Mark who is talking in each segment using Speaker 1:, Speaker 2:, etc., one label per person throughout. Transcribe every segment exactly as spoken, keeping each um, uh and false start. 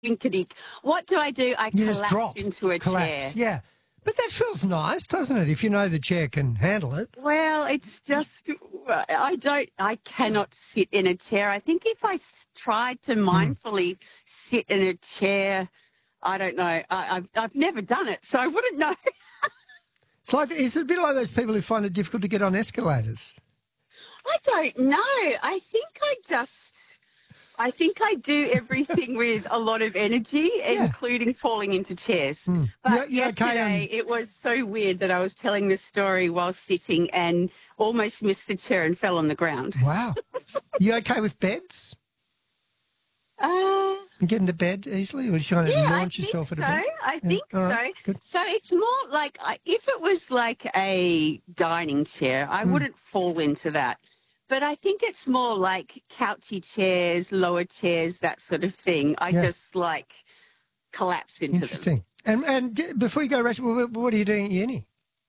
Speaker 1: Winkedy. What do I do? I
Speaker 2: You just
Speaker 1: collapse
Speaker 2: drop,
Speaker 1: into a
Speaker 2: collapse.
Speaker 1: chair.
Speaker 2: Yeah. But that feels nice, doesn't it, if you know the chair can handle it?
Speaker 1: Well, it's just, I don't, I cannot sit in a chair. I think if I s- tried to mindfully sit in a chair, I don't know, I, I've, I've never done it, so I wouldn't know.
Speaker 2: It's like, it's a bit like those people who find it difficult to get on escalators.
Speaker 1: I don't know. I think I just, I think I do everything with a lot of energy,
Speaker 2: Yeah.
Speaker 1: including falling into chairs.
Speaker 2: Mm.
Speaker 1: But
Speaker 2: You- you okay,
Speaker 1: yesterday,
Speaker 2: um,
Speaker 1: it was so weird that I was telling this story while sitting and almost missed the chair and fell on the ground.
Speaker 2: Wow. You okay with beds?
Speaker 1: Uh,
Speaker 2: You get into bed easily, or are you trying to
Speaker 1: yeah, I
Speaker 2: launch
Speaker 1: think
Speaker 2: yourself
Speaker 1: so.
Speaker 2: at a bed?
Speaker 1: I
Speaker 2: Yeah,
Speaker 1: think
Speaker 2: all
Speaker 1: so.
Speaker 2: right, good.
Speaker 1: So it's more like I- if it was like a dining chair, I
Speaker 2: Mm.
Speaker 1: wouldn't fall into that. But I think it's more like couchy chairs, lower chairs, that sort of thing. I
Speaker 2: Yeah.
Speaker 1: just like collapse into them.
Speaker 2: Interesting. And and d- before you go, Rachel, what what are you doing at uni?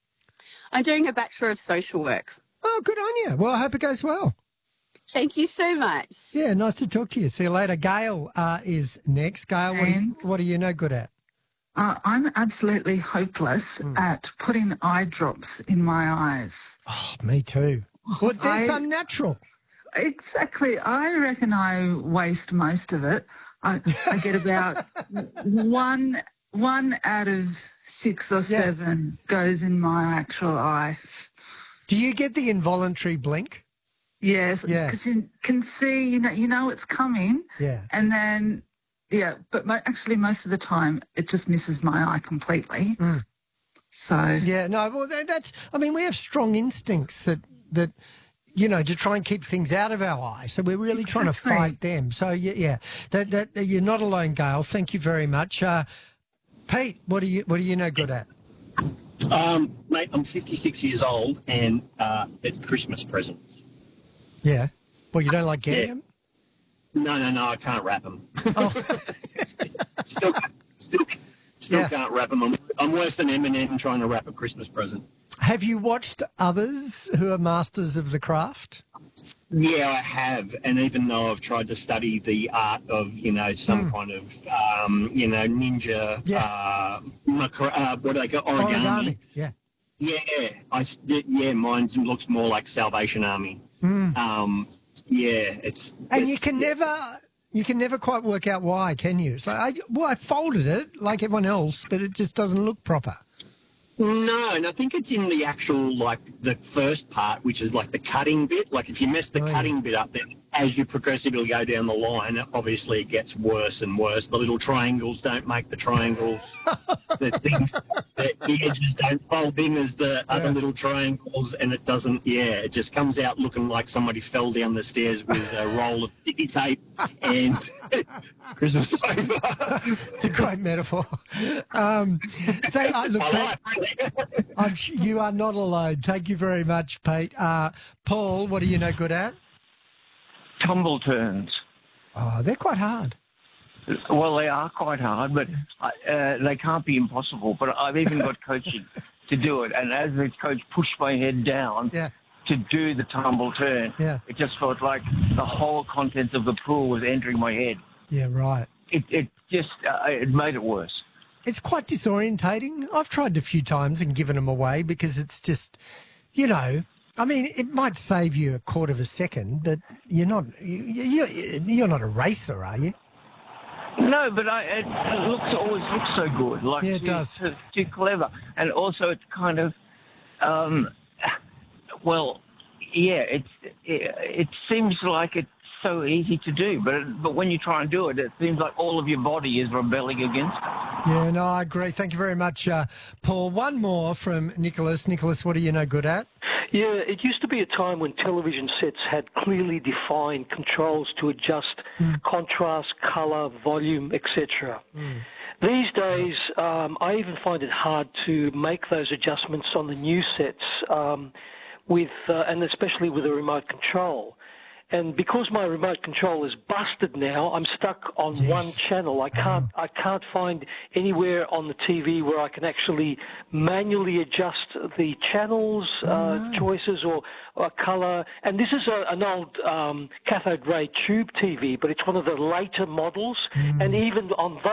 Speaker 1: I'm doing a Bachelor of Social Work.
Speaker 2: Oh, good on you. Well, I hope it goes well.
Speaker 1: Thank you so much.
Speaker 2: Yeah, nice to talk to you. See you later. Gail uh, is next. Gail, what are, you,
Speaker 3: And-
Speaker 2: what are you no good at?
Speaker 3: Uh, I'm absolutely hopeless
Speaker 2: Hmm.
Speaker 3: at putting eye drops in my eyes.
Speaker 2: Oh, me too. Well, that's
Speaker 3: I-
Speaker 2: unnatural.
Speaker 3: Exactly. I reckon I waste most of it. I, I get about one one out of six or
Speaker 2: Yeah.
Speaker 3: seven goes in my actual eye.
Speaker 2: Do you get the involuntary blink?
Speaker 3: Yes,
Speaker 2: Yeah.
Speaker 3: because you can see, you know, you know it's coming,
Speaker 2: Yeah.
Speaker 3: and then yeah. But mo- actually, most of the time, it just misses my eye completely.
Speaker 2: Mm.
Speaker 3: So
Speaker 2: Yeah, no, well, that, that's, I mean, we have strong instincts that, that, you know, to try and keep things out of our eye. So we're really trying to
Speaker 3: Exactly.
Speaker 2: fight them. So, yeah, yeah that, that, that you're not alone, Gail. Thank you very much. Uh, Pete, what are you, what are you no good at?
Speaker 4: Um, mate, I'm fifty-six years old, and uh, it's Christmas presents.
Speaker 2: Yeah. Well, you don't like getting
Speaker 4: Yeah.
Speaker 2: them?
Speaker 4: No, no, no, I can't wrap them.
Speaker 2: Oh.
Speaker 4: still, still, still
Speaker 2: Yeah.
Speaker 4: can't wrap them. I'm, I'm worse than Eminem trying to wrap a Christmas present.
Speaker 2: Have you watched others who are masters of the craft?
Speaker 4: Yeah, I have, and even though I've tried to study the art of, you know, some kind of, um, you know, ninja,
Speaker 2: Yeah.
Speaker 4: uh, macra- uh, what do they call origami?
Speaker 2: Origami. Yeah.
Speaker 4: Yeah, I s- yeah, mine looks more like Salvation Army. Um, yeah, it's
Speaker 2: And
Speaker 4: it's-
Speaker 2: you can
Speaker 4: yeah.
Speaker 2: never, you can never quite work out why, can you? So, I, well, I folded it like everyone else, but it just doesn't look proper.
Speaker 4: No, and I think it's in the actual, like, the first part, which is like the cutting bit. Like, if you mess the
Speaker 2: Oh, yeah.
Speaker 4: cutting bit up, then as you progressively go down the line, obviously it gets worse and worse. The little triangles don't make the triangles. the things, the, the edges don't fold in as the other
Speaker 2: Yeah.
Speaker 4: little triangles, and it doesn't, yeah, it just comes out looking like somebody fell down the stairs with a roll of sticky tape and Christmas over.
Speaker 2: It's a great metaphor. Um, thank, uh, look,
Speaker 4: I
Speaker 2: Pete,
Speaker 4: like, really.
Speaker 2: I'm, sh- you are not alone. Thank you very much, Pete. Uh, Paul, what are you no good at?
Speaker 5: Tumble turns.
Speaker 2: Oh, they're quite hard.
Speaker 5: Well, they are quite hard, but uh, they can't be impossible. But I've even got coaching to do it. And as the coach pushed my head down
Speaker 2: Yeah.
Speaker 5: to do the tumble turn,
Speaker 2: Yeah.
Speaker 5: it just felt like the whole contents of the pool was entering my head.
Speaker 2: Yeah, right.
Speaker 5: It, it just uh, it made it worse.
Speaker 2: It's quite disorientating. I've tried a few times and given them away because it's just, you know, I mean, it might save you a quarter of a second, but you're not, you, you're, you're not a racer, are you?
Speaker 5: No, but I, it, it looks always looks so good. Like
Speaker 2: Yeah, it
Speaker 5: too,
Speaker 2: does.
Speaker 5: Too, too clever, and also it's kind of, um, well, yeah, it's it, it seems like it's so easy to do, but but when you try and do it, it seems like all of your body is rebelling against it.
Speaker 2: Yeah, no, I agree. Thank you very much, uh, Paul. One more from Nicholas. Nicholas, what are you no good at?
Speaker 6: Yeah, it used to be a time when television sets had clearly defined controls to adjust contrast, colour, volume, et cetera. These days, um, I even find it hard to make those adjustments on the new sets, um, with uh, and especially with a remote control. and because my remote control is busted now, I'm stuck on
Speaker 2: Yes.
Speaker 6: one channel. I can't I can't find anywhere on the T V where I can actually manually adjust the channels uh, choices or, or colour. And this is a, an old um, cathode ray tube T V, but it's one of the later models, and even on